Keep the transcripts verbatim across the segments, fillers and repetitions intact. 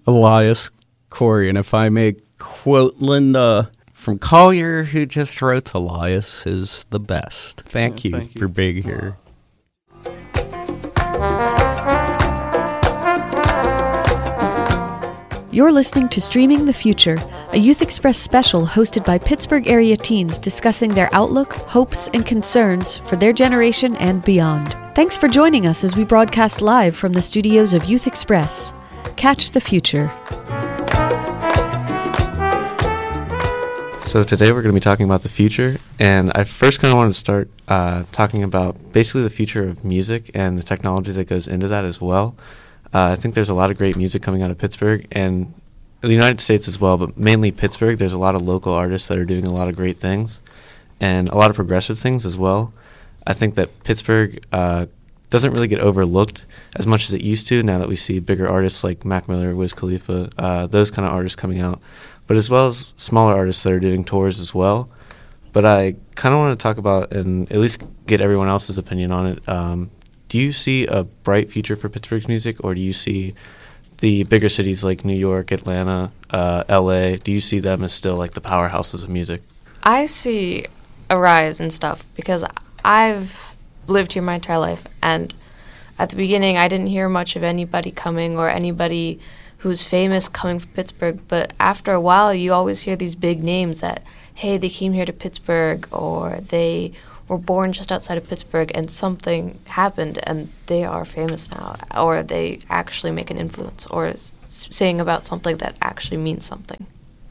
Elias Corey, and if I may quote Linda from Collier, who just wrote, Elias is the best. Thank, yeah, you, thank you for being here. You're listening to Streaming the Future, a Youth Express special hosted by Pittsburgh area teens discussing their outlook, hopes, and concerns for their generation and beyond. Thanks for joining us as we broadcast live from the studios of Youth Express. Catch the future. So today we're going to be talking about the future, and I first kind of wanted to start uh, talking about basically the future of music and the technology that goes into that as well. Uh, I think there's a lot of great music coming out of Pittsburgh and the United States as well, but mainly Pittsburgh. There's a lot of local artists that are doing a lot of great things and a lot of progressive things as well. I think that Pittsburgh uh, doesn't really get overlooked as much as it used to now that we see bigger artists like Mac Miller, Wiz Khalifa, uh, those kind of artists coming out, but as well as smaller artists that are doing tours as well. But I kind of want to talk about and at least get everyone else's opinion on it. Um, Do you see a bright future for Pittsburgh's music, or do you see the bigger cities like New York, Atlanta, uh, L A, do you see them as still like the powerhouses of music? I see a rise in stuff because I've lived here my entire life, and at the beginning I didn't hear much of anybody coming or anybody who's famous coming from Pittsburgh, but after a while you always hear these big names that, hey, they came here to Pittsburgh, or they were born just outside of Pittsburgh and something happened and they are famous now, or they actually make an influence or s- saying about something that actually means something.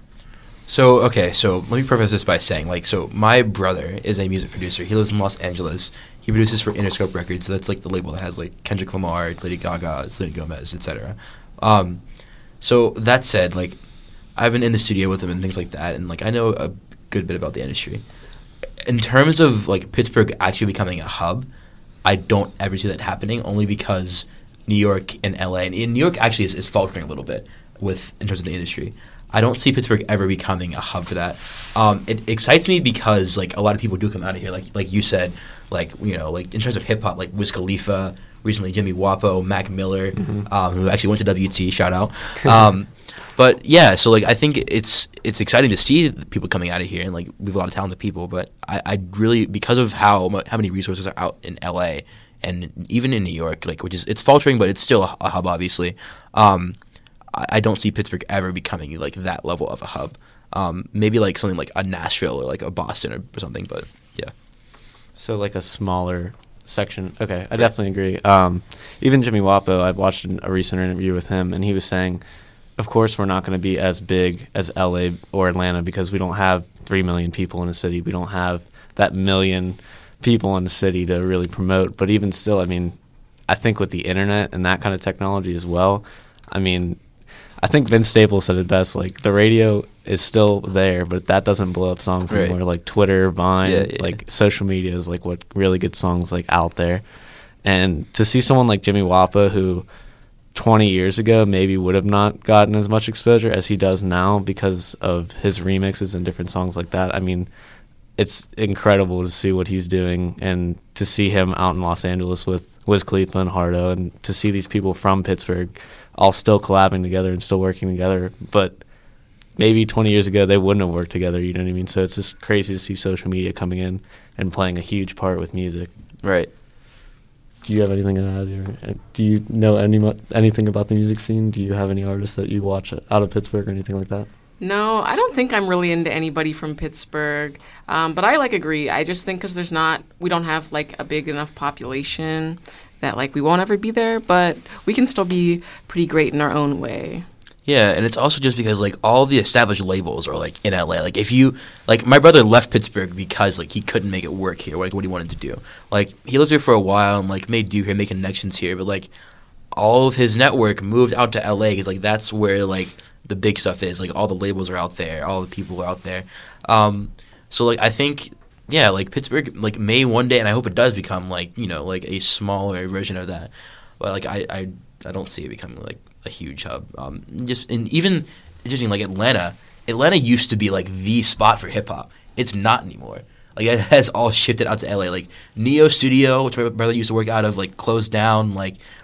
So, okay, so let me preface this by saying, like, so my brother is a music producer. He lives in Los Angeles. He produces for Interscope Records. That's, like, the label that has, like, Kendrick Lamar, Lady Gaga, Selena Gomez, et cetera. Um, so that said, like, I've been in the studio with him and things like that, and, like, I know a good bit about the industry. In terms of, like, Pittsburgh actually becoming a hub, I don't ever see that happening, only because New York and L A, and New York actually is, is faltering a little bit with in terms of the industry. I don't see Pittsburgh ever becoming a hub for that. Um, it excites me because, like, a lot of people do come out of here, like like you said, like, you know, like, in terms of hip-hop, like Wiz Khalifa, recently Jimmy Wapo, Mac Miller, mm-hmm. um, who actually went to W T, shout out. Um, but, yeah, so, like, I think it's it's exciting to see people coming out of here, and, like, we have a lot of talented people, but I, I really, because of how how many resources are out in L A and even in New York, like, which is, it's faltering, but it's still a, a hub, obviously, um, I don't see Pittsburgh ever becoming like that level of a hub. Um, maybe like something like a Nashville or like a Boston or, or something, but yeah. So like a smaller section. Okay, I definitely agree. Um, even Jimmy Wapo, I've watched an, a recent interview with him, and he was saying, of course we're not going to be as big as L A or Atlanta because we don't have three million people in a city. We don't have that million people in the city to really promote. But even still, I mean, I think with the internet and that kind of technology as well, I mean, I think Vince Staples said it best, like, the radio is still there, but that doesn't blow up songs right. anymore. Like Twitter, Vine, yeah, yeah. like social media is like what really gets songs like out there. And to see someone like Jimmy Wapo, who twenty years ago maybe would have not gotten as much exposure as he does now because of his remixes and different songs like that, I mean, it's incredible to see what he's doing and to see him out in Los Angeles with Wiz Khalifa and Hardo, and to see these people from Pittsburgh all still collabing together and still working together. But maybe twenty years ago they wouldn't have worked together, you know what I mean? So it's just crazy to see social media coming in and playing a huge part with music. Right. Do you have anything to add? Or do you know any anything about the music scene? Do you have any artists that you watch out of Pittsburgh or anything like that? No, I don't think I'm really into anybody from Pittsburgh. Um, but I, like, agree. I just think because there's not, we don't have, like, a big enough population that, like, we won't ever be there, but we can still be pretty great in our own way. Yeah, and it's also just because, like, all the established labels are, like, in L A. Like, if you, like, my brother left Pittsburgh because, like, he couldn't make it work here, like, what he wanted to do. Like, he lived here for a while and, like, made do here, made connections here, but, like, all of his network moved out to L A because, like, that's where, like, the big stuff is. Like, all the labels are out there, all the people are out there. Um, so, like, I think, yeah, like, Pittsburgh, like, may one day, and I hope it does become, like, you know, like, a smaller version of that. But, like, I, I, I don't see it becoming, like, a huge hub. Um, just, and even, interesting, like, Atlanta, Atlanta used to be, like, the spot for hip-hop. It's not anymore. Like, it has all shifted out to L A. Like, Neo Studio, which my brother used to work out of, like, closed down. Like,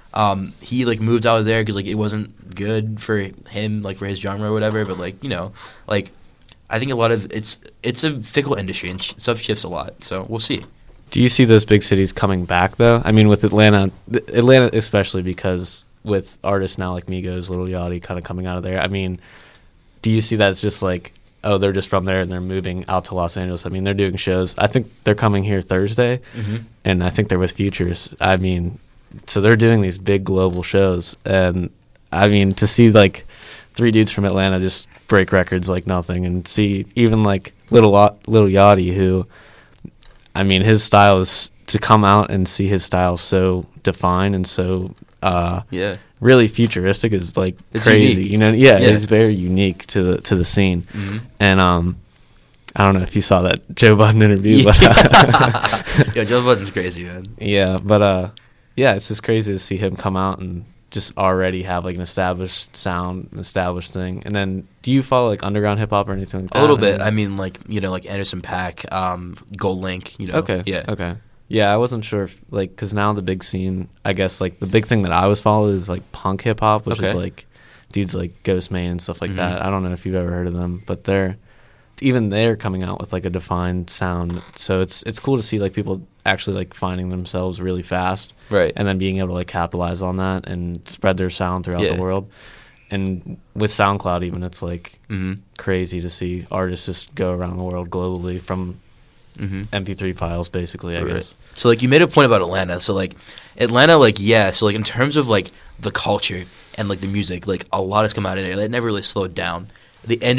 Um, he like moved out of there because like it wasn't good for him, like for his genre or whatever. But like you know, like I think a lot of it's it's a fickle industry and sh- stuff shifts a lot. So we'll see. Do you see those big cities coming back though? I mean, with Atlanta, th- Atlanta especially because with artists now like Migos, Lil Yachty, kind of coming out of there. I mean, do you see that as just like, oh, they're just from there and they're moving out to Los Angeles? I mean, they're doing shows. I think they're coming here Thursday, mm-hmm. and I think they're with Futures. I mean, so they're doing these big global shows, and I mean, to see like three dudes from Atlanta just break records like nothing, and see even like Lil Lil Yachty, who, I mean, his style is to come out and see his style so defined and so uh, yeah. really futuristic is like it's crazy. Unique. You know, yeah, yeah, it's very unique to the to the scene. Mm-hmm. And um, I don't know if you saw that Joe Budden interview, yeah. but uh, yeah, Joe Budden's crazy, man. Yeah, but uh, yeah, it's just crazy to see him come out and just already have like an established sound, an established thing. And then, do you follow like underground hip hop or anything like that? A little bit. I mean, like you know, like Anderson .Paak, um, Gold Link. You know. Okay. Yeah. Okay. Yeah, I wasn't sure if like because now the big scene, I guess like the big thing that I was following is like punk hip hop, which Okay. is like dudes like Ghostman and stuff like Mm-hmm. that. I don't know if you've ever heard of them, but they're even they're coming out with like a defined sound. So it's it's cool to see like people actually like finding themselves really fast, Right. and then being able to like capitalize on that and spread their sound throughout Yeah. the world. And with SoundCloud, even it's like Mm-hmm. crazy to see artists just go around the world globally from Mm-hmm. M P three files, basically. I Right. guess. So like you made a point about Atlanta. So like Atlanta, like yeah. So like in terms of like the culture and like the music, like a lot has come out of there. That never really slowed down. The end.